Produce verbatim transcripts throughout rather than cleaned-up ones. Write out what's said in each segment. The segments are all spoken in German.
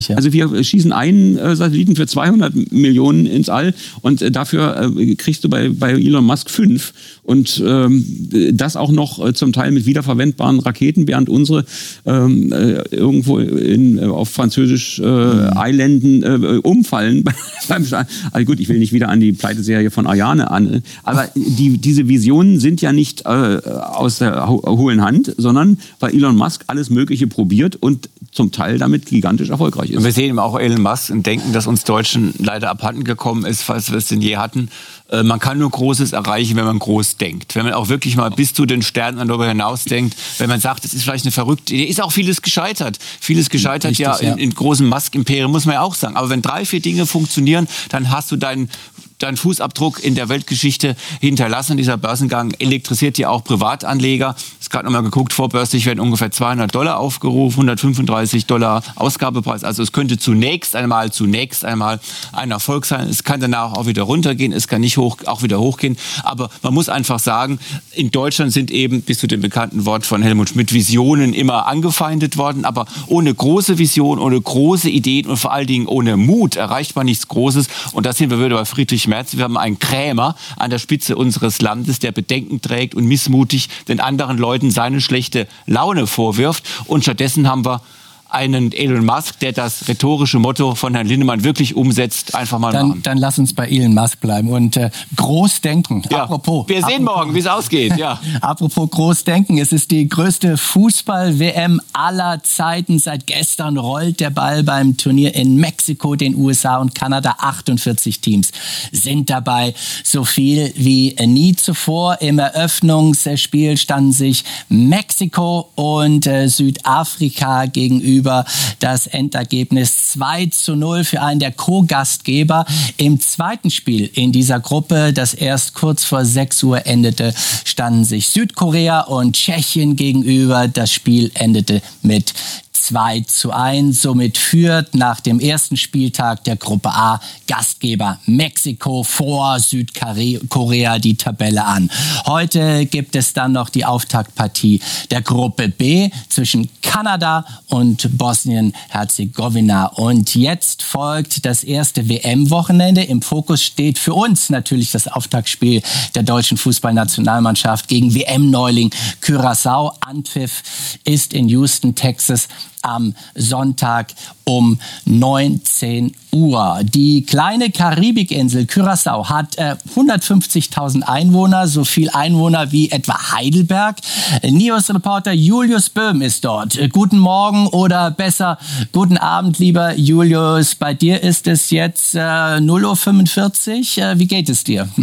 Ja. Also wir schießen einen äh, Satelliten für zweihundert Millionen ins All und äh, dafür äh, kriegst du bei, bei Elon Musk fünf. Und ähm, das auch noch äh, zum Teil mit wiederverwendbaren Raketen, während unsere ähm, äh, irgendwo in, äh, auf französisch äh, Eilanden äh, umfallen. Also gut, ich will nicht wieder an die Pleiteserie von Ariane an. Aber die, diese Visionen sind ja nicht äh, aus der hohlen Hand, sondern weil Elon Musk alles Mögliche probiert und zum Teil damit gigantisch erfolgreich ist. Und wir sehen eben auch Elon Musk und denken, dass uns Deutschen leider abhanden gekommen ist, falls wir es denn je hatten. Äh, man kann nur Großes erreichen, wenn man groß denkt. Wenn man auch wirklich mal bis zu den Sternen darüber hinaus denkt. Wenn man sagt, das ist vielleicht eine verrückte Idee. Ist auch vieles gescheitert. Vieles gescheitert Richtig, ja, ja in, in großen Musk-Imperium, muss man ja auch sagen. Aber wenn drei, vier Dinge funktionieren, dann hast du deinen deinen Fußabdruck in der Weltgeschichte hinterlassen. Dieser Börsengang elektrisiert ja auch Privatanleger. Ich habe gerade noch mal geguckt, vorbörslich werden ungefähr zweihundert Dollar aufgerufen, hundertfünfunddreißig Dollar Ausgabepreis. Also es könnte zunächst einmal, zunächst einmal ein Erfolg sein. Es kann danach auch wieder runtergehen, es kann nicht hoch, auch wieder hochgehen. Aber man muss einfach sagen, in Deutschland sind eben, bis zu dem bekannten Wort von Helmut Schmidt, Visionen immer angefeindet worden. Aber ohne große Vision, ohne große Ideen und vor allen Dingen ohne Mut erreicht man nichts Großes. Und da sind wir wieder bei Friedrich Merz. Wir haben einen Krämer an der Spitze unseres Landes, der Bedenken trägt und missmutig den anderen Leuten seine schlechte Laune vorwirft. Und stattdessen haben wir einen Elon Musk, der das rhetorische Motto von Herrn Linnemann wirklich umsetzt, einfach mal dann, machen. Dann lass uns bei Elon Musk bleiben und äh, groß denken. Ja, apropos, wir sehen apropos, morgen, wie es ausgeht. Ja. Apropos groß denken, es ist die größte Fußball-W M aller Zeiten. Seit gestern rollt der Ball beim Turnier in Mexiko, den U S A und Kanada. achtundvierzig Teams sind dabei, so viel wie nie zuvor. Im Eröffnungsspiel standen sich Mexiko und äh, Südafrika gegenüber. Das Endergebnis zwei zu null für einen der Co-Gastgeber. Im zweiten Spiel in dieser Gruppe, das erst kurz vor sechs Uhr endete, standen sich Südkorea und Tschechien gegenüber. Das Spiel endete mit zwei zu eins. Somit führt nach dem ersten Spieltag der Gruppe A Gastgeber Mexiko vor Südkorea die Tabelle an. Heute gibt es dann noch die Auftaktpartie der Gruppe B zwischen Kanada und Bosnien-Herzegowina. Und jetzt folgt das erste W M-Wochenende. Im Fokus steht für uns natürlich das Auftaktspiel der deutschen Fußballnationalmannschaft gegen W M-Neuling Curaçao. Anpfiff ist in Houston, Texas, am Sonntag um neunzehn Uhr. Die kleine Karibikinsel Curaçao hat äh, hundertfünfzigtausend Einwohner, so viel Einwohner wie etwa Heidelberg. News-Reporter Julius Böhm ist dort. Äh, guten Morgen oder besser guten Abend, lieber Julius. Bei dir ist es jetzt äh, null Uhr fünfundvierzig. Äh, wie geht es dir?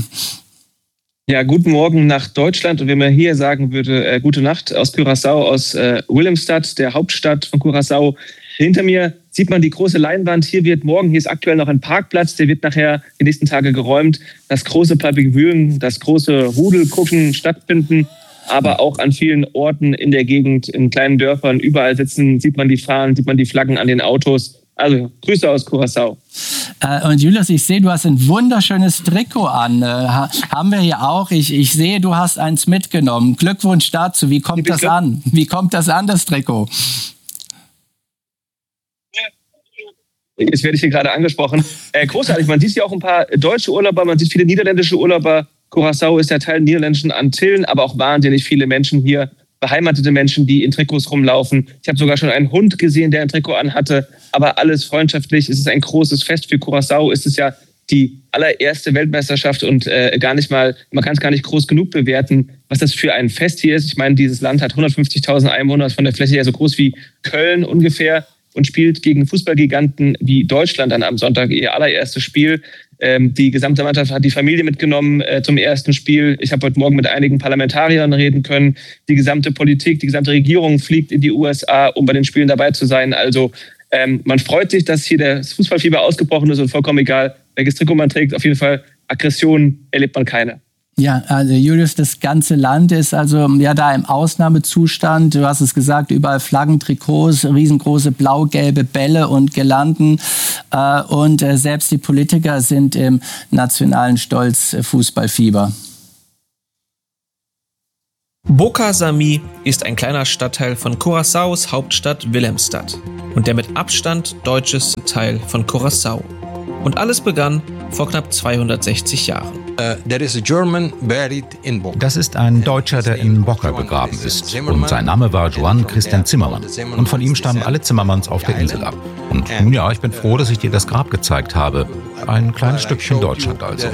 Ja, guten Morgen nach Deutschland. Und wenn man hier sagen würde, äh, gute Nacht aus Curaçao, aus äh, Willemstad, der Hauptstadt von Curaçao. Hinter mir sieht man die große Leinwand. Hier wird morgen, hier ist aktuell noch ein Parkplatz, der wird nachher die nächsten Tage geräumt. Das große Public Viewing, das große Rudelgucken stattfinden. Aber auch an vielen Orten in der Gegend, in kleinen Dörfern, überall sitzen, sieht man die Fahnen, sieht man die Flaggen an den Autos. Also, Grüße aus Curaçao. Äh, und Julius, ich sehe, du hast ein wunderschönes Trikot an. Äh, ha, haben wir hier auch. Ich, ich sehe, du hast eins mitgenommen. Glückwunsch dazu. Wie kommt das an? Wie kommt das an, das Trikot? Jetzt werde ich hier gerade angesprochen. Äh, großartig, man sieht hier auch ein paar deutsche Urlauber, man sieht viele niederländische Urlauber. Curaçao ist ja Teil der niederländischen Antillen, aber auch wahnsinnig viele Menschen hier, beheimatete Menschen, die in Trikots rumlaufen. Ich habe sogar schon einen Hund gesehen, der ein Trikot anhatte, aber alles freundschaftlich. Es ist ein großes Fest. Für Curaçao ist es ja die allererste Weltmeisterschaft und äh, gar nicht mal, man kann es gar nicht groß genug bewerten, was das für ein Fest hier ist. Ich meine, dieses Land hat hundertfünfzigtausend Einwohner, ist von der Fläche her so groß wie Köln ungefähr und spielt gegen Fußballgiganten wie Deutschland dann am Sonntag ihr allererstes Spiel. Ähm, die gesamte Mannschaft hat die Familie mitgenommen äh, zum ersten Spiel. Ich habe heute Morgen mit einigen Parlamentariern reden können. Die gesamte Politik, die gesamte Regierung fliegt in die U S A, um bei den Spielen dabei zu sein. Also ähm, man freut sich, dass hier das Fußballfieber ausgebrochen ist und vollkommen egal, welches Trikot man trägt. Auf jeden Fall Aggression erlebt man keine. Ja, also Julius, das ganze Land ist also ja da im Ausnahmezustand. Du hast es gesagt, überall Flaggen, Trikots, riesengroße blau-gelbe Bälle und Girlanden. Äh, und äh, selbst die Politiker sind im nationalen Stolz äh, Fußballfieber. Boka Sami ist ein kleiner Stadtteil von Curaçaos Hauptstadt Willemstad. und der mit Abstand deutscheste Teil von Curaçao. Und alles begann vor knapp zweihundertsechzig Jahren. Das ist ein Deutscher, der in Boca begraben ist. Und sein Name war Johann Christian Zimmermann. Und von ihm stammen alle Zimmermanns auf der Insel ab. Und nun ja, ich bin froh, dass ich dir das Grab gezeigt habe. Ein kleines Stückchen Deutschland also.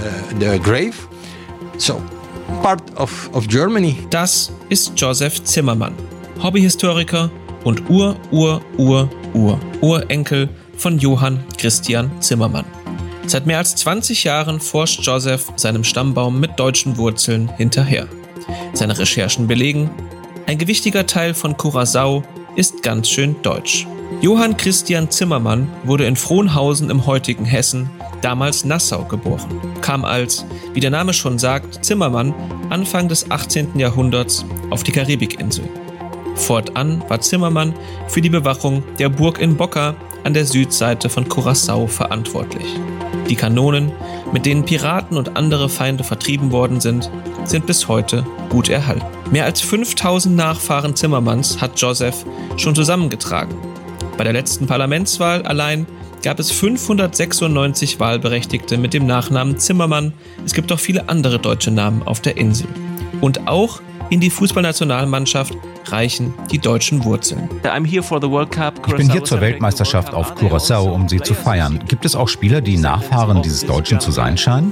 Das ist Joseph Zimmermann, Hobbyhistoriker und Ur-Ur-Ur-Ur-Urenkel von Johann Christian Zimmermann. Seit mehr als zwanzig Jahren forscht Joseph seinem Stammbaum mit deutschen Wurzeln hinterher. Seine Recherchen belegen, ein gewichtiger Teil von Curaçao ist ganz schön deutsch. Johann Christian Zimmermann wurde in Frohnhausen im heutigen Hessen, damals Nassau, geboren, kam als, wie der Name schon sagt, Zimmermann Anfang des achtzehnten Jahrhunderts auf die Karibikinsel. Fortan war Zimmermann für die Bewachung der Burg in Boca an der Südseite von Curaçao verantwortlich. Die Kanonen, mit denen Piraten und andere Feinde vertrieben worden sind, sind bis heute gut erhalten. Mehr als fünftausend Nachfahren Zimmermanns hat Joseph schon zusammengetragen. Bei der letzten Parlamentswahl allein gab es fünfhundertsechsundneunzig Wahlberechtigte mit dem Nachnamen Zimmermann. Es gibt auch viele andere deutsche Namen auf der Insel. Und auch in die Fußballnationalmannschaft reichen die deutschen Wurzeln. Ich bin hier zur Weltmeisterschaft auf Curaçao, um sie zu feiern. Gibt es auch Spieler, die Nachfahren dieses Deutschen zu sein scheinen?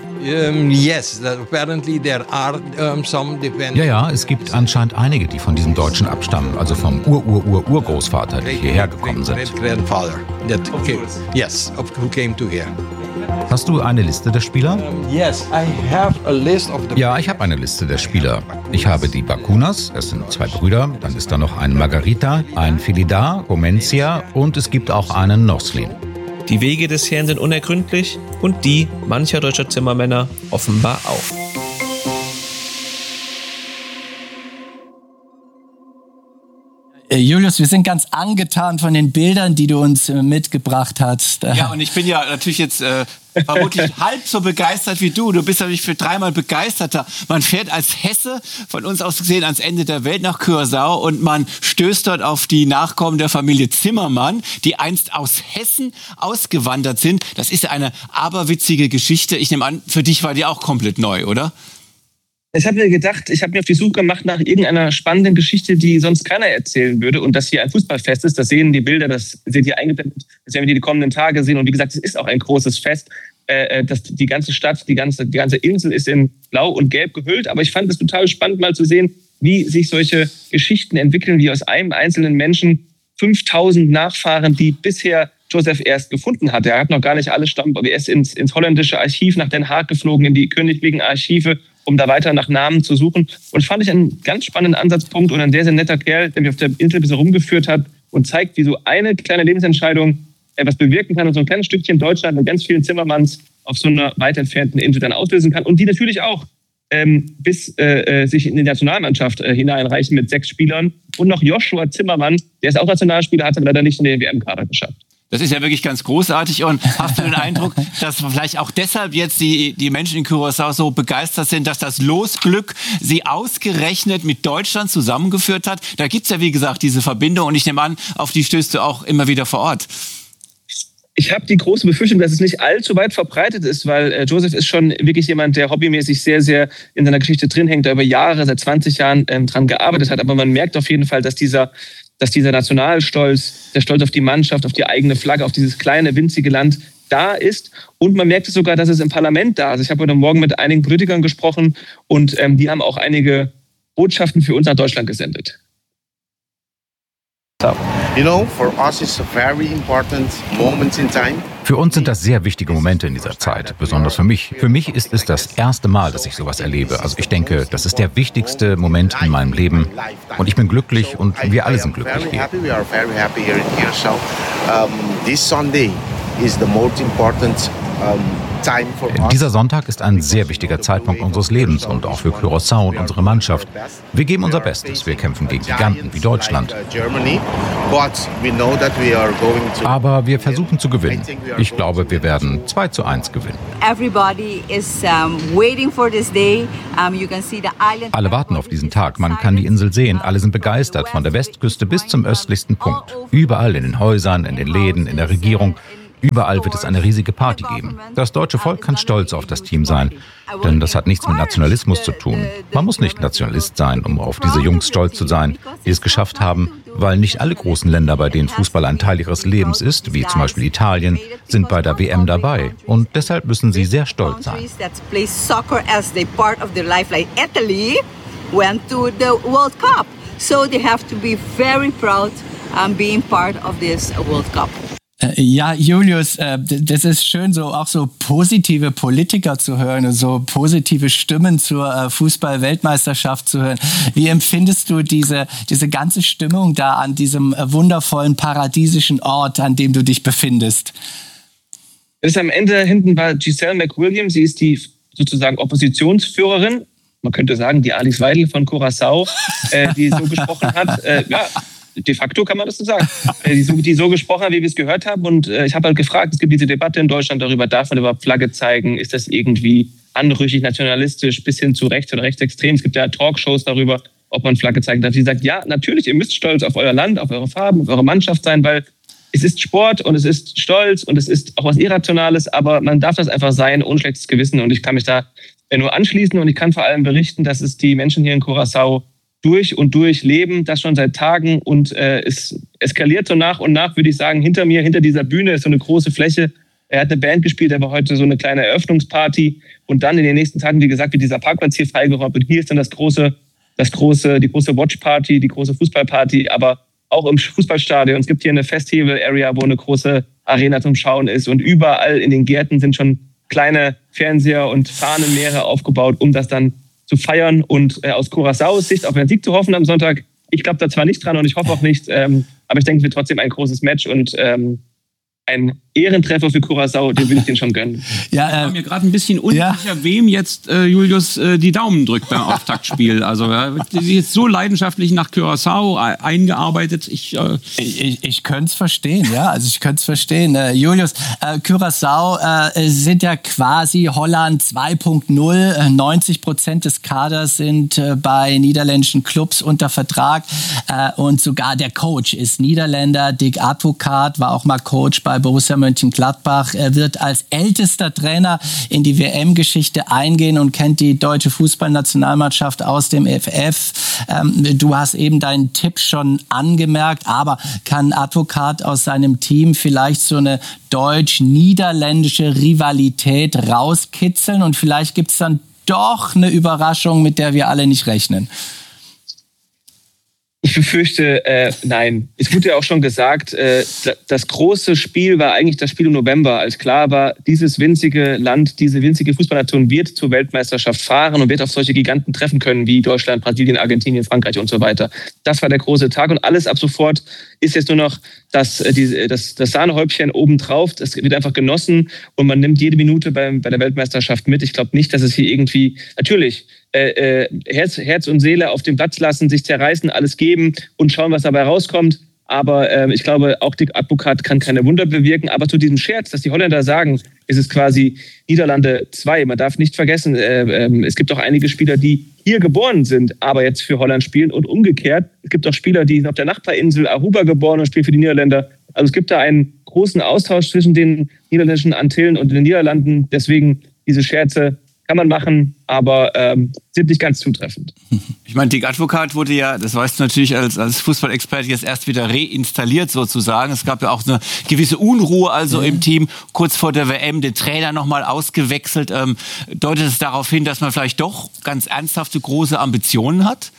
Ja, ja, es gibt anscheinend einige, die von diesem Deutschen abstammen, also vom Ur-Ur-Ur-Urgroßvater, die hierher gekommen sind. Hast du eine Liste der Spieler? Ja, ich habe eine Liste der Spieler. Ich habe die Bacunas, es sind zwei Brüder, dann ist da noch ein Margarita, ein Filidar, Gomencia und es gibt auch einen Noslin. Die Wege des Herrn sind unergründlich und die mancher deutscher Zimmermänner offenbar auch. Julius, wir sind ganz angetan von den Bildern, die du uns äh, mitgebracht hast. Ja, und ich bin ja natürlich jetzt äh, vermutlich halb so begeistert wie du. Du bist natürlich für dreimal begeisterter. Man fährt als Hesse, von uns aus gesehen, ans Ende der Welt nach Curaçao und man stößt dort auf die Nachkommen der Familie Zimmermann, die einst aus Hessen ausgewandert sind. Das ist eine aberwitzige Geschichte. Ich nehme an, für dich war die auch komplett neu, oder? Ich habe mir gedacht, ich habe mir auf die Suche gemacht nach irgendeiner spannenden Geschichte, die sonst keiner erzählen würde. Und dass hier ein Fußballfest ist, das sehen die Bilder, das seht ihr eingeblendet, das werden wir die kommenden Tage sehen. Und wie gesagt, es ist auch ein großes Fest. Äh, das, die ganze Stadt, die ganze, die ganze Insel ist in Blau und Gelb gehüllt. Aber ich fand es total spannend, mal zu sehen, wie sich solche Geschichten entwickeln, wie aus einem einzelnen Menschen fünftausend Nachfahren, die bisher Joseph erst gefunden hat. Er hat noch gar nicht alle Stamm, aber er ist ins, ins holländische Archiv nach Den Haag geflogen, in die königlichen Archive, um da weiter nach Namen zu suchen. Und fand ich einen ganz spannenden Ansatzpunkt und ein sehr, sehr netter Kerl, der mich auf der Insel ein bisschen rumgeführt hat und zeigt, wie so eine kleine Lebensentscheidung etwas bewirken kann und so ein kleines Stückchen Deutschland mit ganz vielen Zimmermanns auf so einer weit entfernten Insel dann auslösen kann. Und die natürlich auch ähm, bis äh, sich in die Nationalmannschaft äh, hineinreichen mit sechs Spielern. Und noch Joshua Zimmermann, der ist auch Nationalspieler, hat aber leider nicht in den W M-Kader geschafft. Das ist ja wirklich ganz großartig. Und hast du den Eindruck, dass vielleicht auch deshalb jetzt die, die Menschen in Curaçao so begeistert sind, dass das Losglück sie ausgerechnet mit Deutschland zusammengeführt hat? Da gibt's ja, wie gesagt, diese Verbindung. Und ich nehme an, auf die stößt du auch immer wieder vor Ort. Ich habe die große Befürchtung, dass es nicht allzu weit verbreitet ist, weil äh, Joseph ist schon wirklich jemand, der hobbymäßig sehr, sehr in seiner Geschichte drin hängt, der über Jahre, seit zwanzig Jahren ähm, dran gearbeitet hat. Aber man merkt auf jeden Fall, dass dieser dass dieser Nationalstolz, der Stolz auf die Mannschaft, auf die eigene Flagge, auf dieses kleine, winzige Land da ist. Und man merkt es sogar, dass es im Parlament da ist. Ich habe heute Morgen mit einigen Politikern gesprochen und ähm, die haben auch einige Botschaften für uns nach Deutschland gesendet. Für uns sind das sehr wichtige Momente in dieser Zeit, besonders für mich. Für mich ist es das erste Mal, dass ich sowas erlebe. Also ich denke, das ist der wichtigste Moment in meinem Leben. Und ich bin glücklich und wir alle sind glücklich hier. This Sunday is the most important um, Dieser Sonntag ist ein sehr wichtiger Zeitpunkt unseres Lebens und auch für Curaçao und unsere Mannschaft. Wir geben unser Bestes. Wir kämpfen gegen Giganten wie Deutschland. Aber wir versuchen zu gewinnen. Ich glaube, wir werden zwei zu eins gewinnen. Alle warten auf diesen Tag. Man kann die Insel sehen. Alle sind begeistert, von der Westküste bis zum östlichsten Punkt. Überall in den Häusern, in den Läden, in der Regierung. Überall wird es eine riesige Party geben. Das deutsche Volk kann stolz auf das Team sein, denn das hat nichts mit Nationalismus zu tun. Man muss nicht Nationalist sein, um auf diese Jungs stolz zu sein, die es geschafft haben, weil nicht alle großen Länder, bei denen Fußball ein Teil ihres Lebens ist, wie zum Beispiel Italien, sind bei der W M dabei. Und deshalb müssen sie sehr stolz sein. So they have to be very proud um, being part of this World Cup. Ja, Julius, das ist schön, so auch so positive Politiker zu hören und so positive Stimmen zur Fußball-Weltmeisterschaft zu hören. Wie empfindest du diese, diese ganze Stimmung da an diesem wundervollen, paradiesischen Ort, an dem du dich befindest? Das ist am Ende hinten war Giselle McWilliam. Sie ist die sozusagen Oppositionsführerin. Man könnte sagen, die Alice Weidel von Curaçao, äh, die so gesprochen hat. Äh, ja, de facto kann man das so sagen. Äh, die, so, die so gesprochen hat, wie wir es gehört haben. Und äh, ich habe halt gefragt, es gibt diese Debatte in Deutschland darüber, darf man überhaupt Flagge zeigen? Ist das irgendwie anrüchig, nationalistisch, bis hin zu rechts oder rechtsextrem? Es gibt ja Talkshows darüber, ob man Flagge zeigen darf. Sie sagt, ja, natürlich, ihr müsst stolz auf euer Land, auf eure Farben, auf eure Mannschaft sein, weil es ist Sport und es ist Stolz und es ist auch was Irrationales, aber man darf das einfach sein, ohne schlechtes Gewissen. Und ich kann mich da nur anschließen und ich kann vor allem berichten, dass es die Menschen hier in Curaçao durch und durch leben, das schon seit Tagen und äh, es eskaliert so nach und nach, würde ich sagen, hinter mir, hinter dieser Bühne ist so eine große Fläche. Er hat eine Band gespielt, er war heute so eine kleine Eröffnungsparty und dann in den nächsten Tagen, wie gesagt, wird dieser Parkplatz hier freigeräumt und hier ist dann das große, das große, die große Watchparty, die große Fußballparty, aber auch im Fußballstadion. Es gibt hier eine Festival-Area, wo eine große Arena zum Schauen ist und überall in den Gärten sind schon kleine Fernseher und Fahnenmeere aufgebaut, um das dann zu feiern und äh, aus Curaçaos Sicht auf einen Sieg zu hoffen am Sonntag. Ich glaube da zwar nicht dran und ich hoffe auch nicht, ähm, aber ich denke, es wird trotzdem ein großes Match und ähm, ein Ehrentreffer für Curaçao, den will ich den schon gönnen. Ja, äh, ich war mir gerade ein bisschen unsicher, ja. wem jetzt äh, Julius äh, die Daumen drückt beim Auftaktspiel. Also äh, sie ist so leidenschaftlich nach Curaçao eingearbeitet. Ich, äh ich, ich, ich könnte es verstehen, ja. Also ich könnte es verstehen. Äh, Julius, äh, Curaçao äh, sind ja quasi Holland zwei Punkt null. neunzig Prozent des Kaders sind äh, bei niederländischen Clubs unter Vertrag äh, und sogar der Coach ist Niederländer. Dick Advocaat war auch mal Coach bei Borussia Mönchengladbach. Er wird als ältester Trainer in die W M-Geschichte eingehen und kennt die deutsche Fußballnationalmannschaft aus dem F F. Ähm, du hast eben deinen Tipp schon angemerkt, aber kann Advocaat aus seinem Team vielleicht so eine deutsch-niederländische Rivalität rauskitzeln und vielleicht gibt es dann doch eine Überraschung, mit der wir alle nicht rechnen? Ich befürchte, äh, nein. Es wurde ja auch schon gesagt, äh, das große Spiel war eigentlich das Spiel im November, als klar war, dieses winzige Land, diese winzige Fußballnation wird zur Weltmeisterschaft fahren und wird auf solche Giganten treffen können, wie Deutschland, Brasilien, Argentinien, Frankreich und so weiter. Das war der große Tag und alles ab sofort ist jetzt nur noch das, die, das, das Sahnehäubchen obendrauf. Das wird einfach genossen und man nimmt jede Minute bei, bei der Weltmeisterschaft mit. Ich glaube nicht, dass es hier irgendwie, natürlich, Äh, Herz, Herz und Seele auf dem Platz lassen, sich zerreißen, alles geben und schauen, was dabei rauskommt. Aber äh, ich glaube, auch Dick Advocaat kann keine Wunder bewirken. Aber zu diesem Scherz, dass die Holländer sagen, ist es quasi Niederlande zwei. Man darf nicht vergessen, äh, äh, es gibt auch einige Spieler, die hier geboren sind, aber jetzt für Holland spielen und umgekehrt. Es gibt auch Spieler, die sind auf der Nachbarinsel Aruba geboren und spielen für die Niederländer. Also es gibt da einen großen Austausch zwischen den niederländischen Antillen und den Niederlanden. Deswegen diese Scherze kann man machen, aber ähm, sind nicht ganz zutreffend. Ich meine, Dick Advocaat wurde ja, das weißt du natürlich als, als Fußballexperte, jetzt erst wieder reinstalliert sozusagen. Es gab ja auch eine gewisse Unruhe also ja. im Team. Kurz vor der W M den Trainer nochmal ausgewechselt. Ähm, deutet es darauf hin, dass man vielleicht doch ganz ernsthafte, große Ambitionen hat?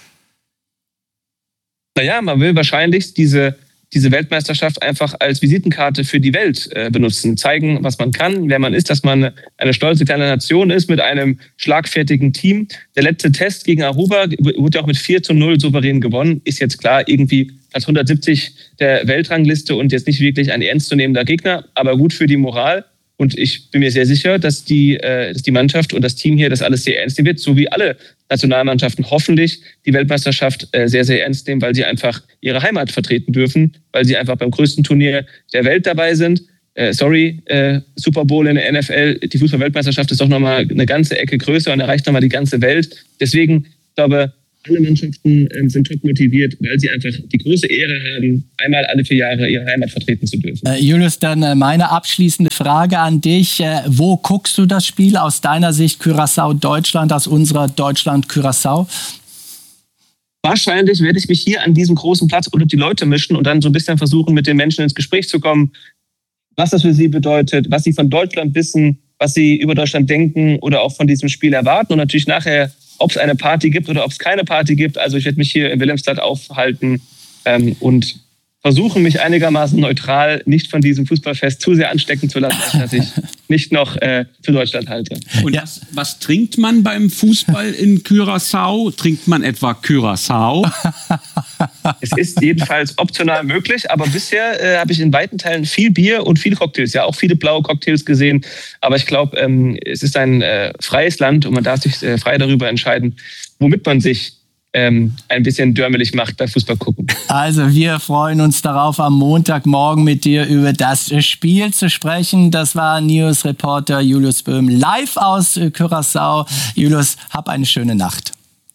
Naja, man will wahrscheinlich diese diese Weltmeisterschaft einfach als Visitenkarte für die Welt äh, benutzen. Zeigen, was man kann, wer man ist, dass man eine stolze kleine Nation ist mit einem schlagfertigen Team. Der letzte Test gegen Aruba wurde auch mit vier zu null souverän gewonnen. Ist jetzt klar, irgendwie Platz hundertsiebzig der Weltrangliste und jetzt nicht wirklich ein ernstzunehmender Gegner, aber gut für die Moral. Und ich bin mir sehr sicher, dass die, äh, dass die Mannschaft und das Team hier das alles sehr ernst nehmen wird, so wie alle Nationalmannschaften hoffentlich die Weltmeisterschaft äh, sehr, sehr ernst nehmen, weil sie einfach ihre Heimat vertreten dürfen, weil sie einfach beim größten Turnier der Welt dabei sind. Äh, sorry, äh, Super Bowl in der N F L, die Fußball-Weltmeisterschaft ist doch nochmal eine ganze Ecke größer und erreicht nochmal die ganze Welt. Deswegen, ich glaube, alle Mannschaften äh, sind top motiviert, weil sie einfach die große Ehre haben, einmal alle vier Jahre ihre Heimat vertreten zu dürfen. Äh, Julius, dann äh, meine abschließende Frage an dich. Äh, wo guckst du das Spiel aus deiner Sicht, Curaçao-Deutschland, aus unserer Deutschland-Curaçao? Wahrscheinlich werde ich mich hier an diesem großen Platz unter die Leute mischen und dann so ein bisschen versuchen, mit den Menschen ins Gespräch zu kommen, was das für sie bedeutet, was sie von Deutschland wissen, was sie über Deutschland denken oder auch von diesem Spiel erwarten und natürlich nachher, ob es eine Party gibt oder ob es keine Party gibt. Also ich werde mich hier in Wilhelmsthal aufhalten ähm, und versuchen, mich einigermaßen neutral nicht von diesem Fußballfest zu sehr anstecken zu lassen, als dass ich nicht noch äh, für Deutschland halte. Und was, was trinkt man beim Fußball in Curaçao? Trinkt man etwa Curaçao? Es ist jedenfalls optional möglich, aber bisher äh, habe ich in weiten Teilen viel Bier und viele Cocktails, ja auch viele blaue Cocktails gesehen. Aber ich glaube, ähm, es ist ein äh, freies Land und man darf sich äh, frei darüber entscheiden, womit man sich ähm, ein bisschen dörmelig macht bei Fußball gucken. Also wir freuen uns darauf, am Montagmorgen mit dir über das Spiel zu sprechen. Das war News-Reporter Julius Böhm live aus Curaçao. Julius, hab eine schöne Nacht.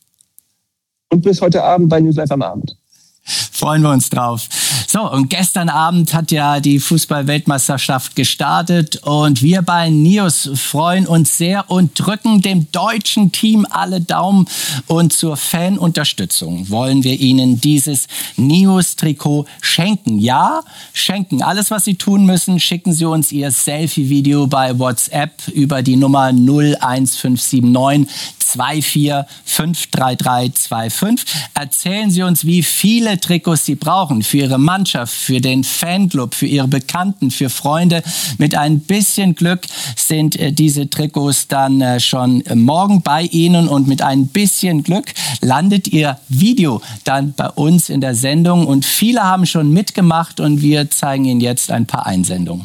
Und bis heute Abend bei News Live am Abend. Freuen wir uns drauf. So, und gestern Abend hat ja die Fußball-Weltmeisterschaft gestartet und wir bei News freuen uns sehr und drücken dem deutschen Team alle Daumen. Und zur Fanunterstützung wollen wir Ihnen dieses News-Trikot schenken. Ja, schenken. Alles, was Sie tun müssen, schicken Sie uns Ihr Selfie-Video bei WhatsApp über die Nummer null eins fünf sieben neun zwei vier fünf drei drei zwei fünf. Erzählen Sie uns, wie viele Trikots Sie brauchen für Ihre Mannschaft, für den Fanclub, für Ihre Bekannten, für Freunde. Mit ein bisschen Glück sind äh, diese Trikots dann äh, schon äh, morgen bei Ihnen und mit ein bisschen Glück landet Ihr Video dann bei uns in der Sendung und viele haben schon mitgemacht und wir zeigen Ihnen jetzt ein paar Einsendungen.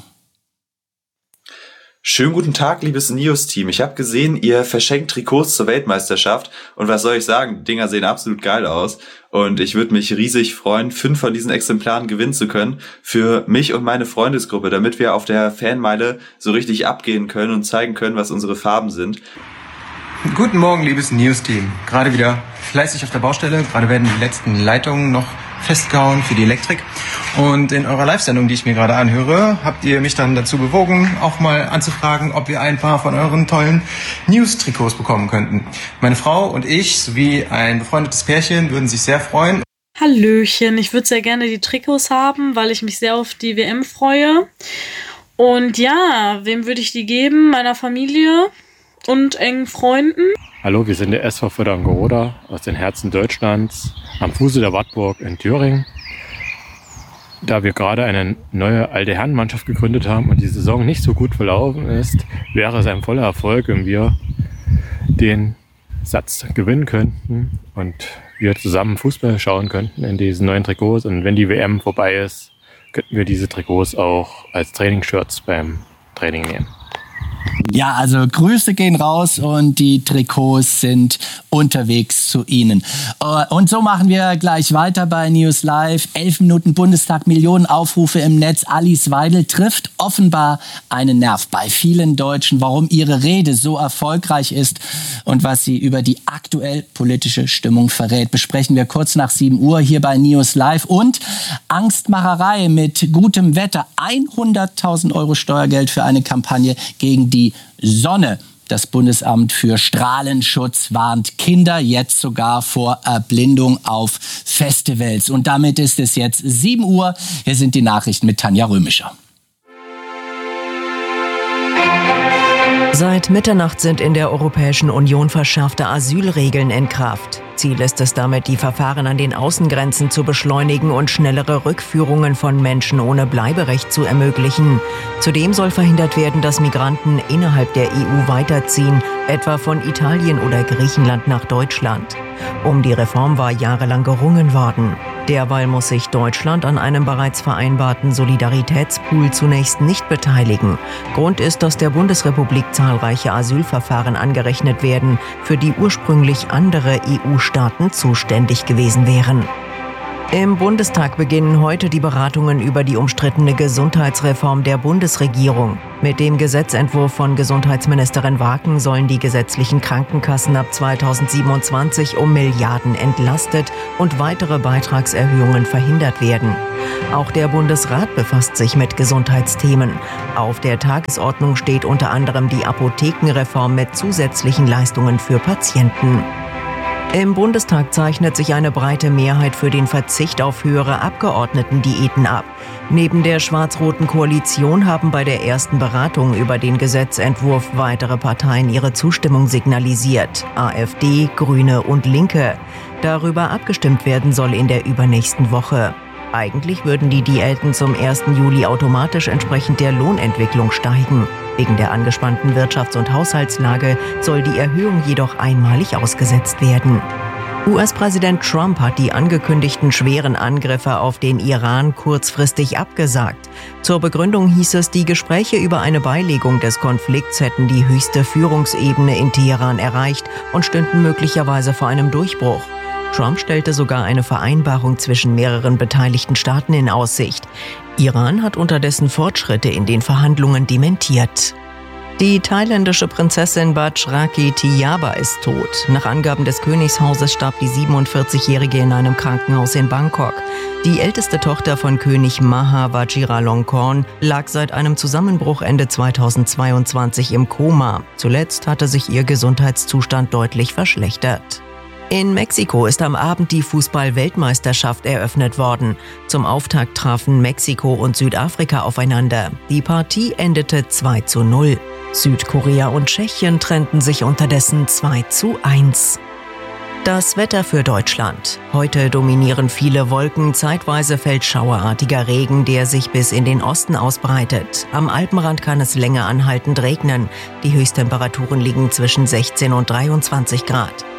Schönen guten Tag, liebes News-Team. Ich habe gesehen, ihr verschenkt Trikots zur Weltmeisterschaft. Und was soll ich sagen? Die Dinger sehen absolut geil aus. Und ich würde mich riesig freuen, fünf von diesen Exemplaren gewinnen zu können für mich und meine Freundesgruppe, damit wir auf der Fanmeile so richtig abgehen können und zeigen können, was unsere Farben sind. Guten Morgen, liebes News-Team. Gerade wieder fleißig auf der Baustelle. Gerade werden die letzten Leitungen noch festgehauen für die Elektrik. Und in eurer Live-Sendung, die ich mir gerade anhöre, habt ihr mich dann dazu bewogen, auch mal anzufragen, ob wir ein paar von euren tollen News-Trikots bekommen könnten. Meine Frau und ich sowie ein befreundetes Pärchen würden sich sehr freuen. Hallöchen, ich würde sehr gerne die Trikots haben, weil ich mich sehr auf die W M freue. Und ja, wem würde ich die geben? Meiner Familie und engen Freunden. Hallo, wir sind der S V Förderngoroda aus den Herzen Deutschlands am Fuße der Wartburg in Thüringen. Da wir gerade eine neue alte Herrenmannschaft gegründet haben und die Saison nicht so gut verlaufen ist, wäre es ein voller Erfolg, wenn wir den Satz gewinnen könnten und wir zusammen Fußball schauen könnten in diesen neuen Trikots. Und wenn die W M vorbei ist, könnten wir diese Trikots auch als Trainingsshirts beim Training nehmen. Ja, also Grüße gehen raus und die Trikots sind unterwegs zu Ihnen. Und so machen wir gleich weiter bei News Live. Elf Minuten Bundestag, Millionen Aufrufe im Netz. Alice Weidel trifft offenbar einen Nerv bei vielen Deutschen. Warum ihre Rede so erfolgreich ist und was sie über die aktuell politische Stimmung verrät, besprechen wir kurz nach sieben Uhr hier bei News Live. Und Angstmacherei mit gutem Wetter. hunderttausend Euro Steuergeld für eine Kampagne gegen die Sonne. Das Bundesamt für Strahlenschutz warnt Kinder jetzt sogar vor Erblindung auf Festivals. Und damit ist es jetzt sieben Uhr. Hier sind die Nachrichten mit Tanja Römischer. Seit Mitternacht sind in der Europäischen Union verschärfte Asylregeln in Kraft. Ziel ist es damit, die Verfahren an den Außengrenzen zu beschleunigen und schnellere Rückführungen von Menschen ohne Bleiberecht zu ermöglichen. Zudem soll verhindert werden, dass Migranten innerhalb der E U weiterziehen, etwa von Italien oder Griechenland nach Deutschland. Um die Reform war jahrelang gerungen worden. Derweil muss sich Deutschland an einem bereits vereinbarten Solidaritätspool zunächst nicht beteiligen. Grund ist, dass der Bundesrepublik zahlreiche Asylverfahren angerechnet werden, für die ursprünglich andere E U-Staaten zuständig gewesen wären. Im Bundestag beginnen heute die Beratungen über die umstrittene Gesundheitsreform der Bundesregierung. Mit dem Gesetzentwurf von Gesundheitsministerin Waken sollen die gesetzlichen Krankenkassen ab zweitausendsiebenundzwanzig um Milliarden entlastet und weitere Beitragserhöhungen verhindert werden. Auch der Bundesrat befasst sich mit Gesundheitsthemen. Auf der Tagesordnung steht unter anderem die Apothekenreform mit zusätzlichen Leistungen für Patienten. Im Bundestag zeichnet sich eine breite Mehrheit für den Verzicht auf höhere Abgeordnetendiäten ab. Neben der schwarz-roten Koalition haben bei der ersten Beratung über den Gesetzentwurf weitere Parteien ihre Zustimmung signalisiert. AfD, Grüne und Linke. Darüber abgestimmt werden soll in der übernächsten Woche. Eigentlich würden die Diäten zum ersten Juli automatisch entsprechend der Lohnentwicklung steigen. Wegen der angespannten Wirtschafts- und Haushaltslage soll die Erhöhung jedoch einmalig ausgesetzt werden. U S-Präsident Trump hat die angekündigten schweren Angriffe auf den Iran kurzfristig abgesagt. Zur Begründung hieß es, die Gespräche über eine Beilegung des Konflikts hätten die höchste Führungsebene in Teheran erreicht und stünden möglicherweise vor einem Durchbruch. Trump stellte sogar eine Vereinbarung zwischen mehreren beteiligten Staaten in Aussicht. Iran hat unterdessen Fortschritte in den Verhandlungen dementiert. Die thailändische Prinzessin Bajraki Tiyaba ist tot. Nach Angaben des Königshauses starb die siebenundvierzigjährige in einem Krankenhaus in Bangkok. Die älteste Tochter von König Maha Vajiralongkorn lag seit einem Zusammenbruch Ende zweitausendzweiundzwanzig im Koma. Zuletzt hatte sich ihr Gesundheitszustand deutlich verschlechtert. In Mexiko ist am Abend die Fußball-Weltmeisterschaft eröffnet worden. Zum Auftakt trafen Mexiko und Südafrika aufeinander. Die Partie endete zwei zu null. Südkorea und Tschechien trennten sich unterdessen zwei zu eins. Das Wetter für Deutschland. Heute dominieren viele Wolken, zeitweise fällt schauerartiger Regen, der sich bis in den Osten ausbreitet. Am Alpenrand kann es länger anhaltend regnen. Die Höchsttemperaturen liegen zwischen sechzehn und dreiundzwanzig Grad.